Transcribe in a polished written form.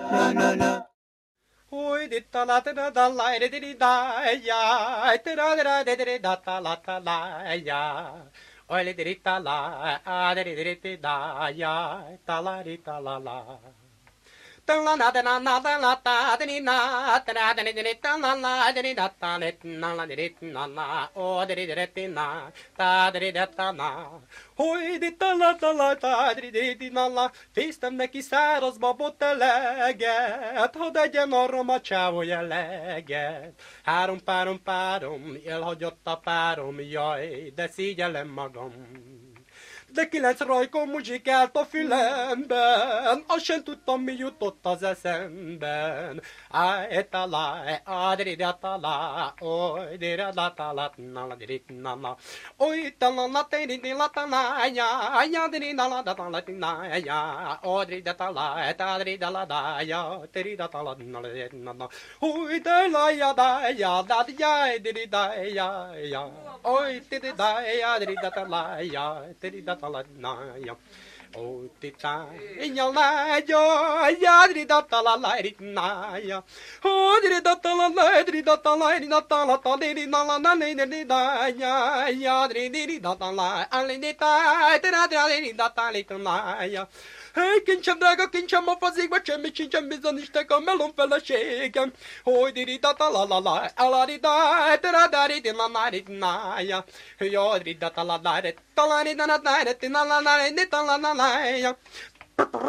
la la la. Oi di ta la da da la di da ya da da da da da la ta la ya. Oi le di ta la a di da ya ta la di ta la la. Ta la na da na na da la ta di na ta da di ta la la di da ta le na la di na la o di na ta di da ta na. Oj, di ta ta di na la, féstem neki száraz babot eleget, hadd egyen arra macsávó jelleget. Három párom, elhagyott a párom, jaj, de szégyellem magam. De 9 rajkom muzsikált a fülemben, azt sem tudtam, mi jutott az eszemben. Áj, talá, ádrida talá, oly, dira da talá, nala, dirit, nala. Oly, talala, téridi, la talá, ya, dirida, la da talá, ya, odrida talá, tádrida, la da, ya, térida talá, nala, nala. Oly, de la, ya, da, ya, dirida, ya. Oy, dirida, ya, dirida talá, ya, dirida ya. Oh, tita, ya la ya, ya dirida tala la na ya. Oh, dirida tala la, dirida tala, dirida tala, dirida la na dirida ya, ya dirida tala, alidita, dirida tala ya. Hey, kincsem drága, kincsem a fazékba, semmit sincsen bizonyítek a melon feleségem. Hogy dirida talalala, alarida, teradari, na, ja, dirida talalare, talarida, na, talalare, talalare,